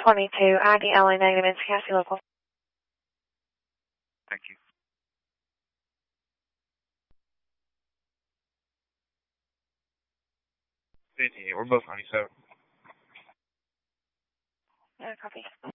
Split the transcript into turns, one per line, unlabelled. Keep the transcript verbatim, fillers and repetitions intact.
twenty-two, I D L A negative, it's Cassie Local.
Thank you. fifty-eight, we're both ninety-seven.
Yeah, copy.